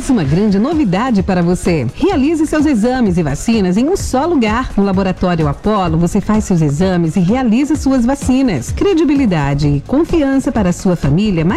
trouxe uma grande novidade para você. Realize seus exames e vacinas em um só lugar. No Laboratório Apollo, você faz seus exames e realiza suas vacinas. Credibilidade e confiança para a sua família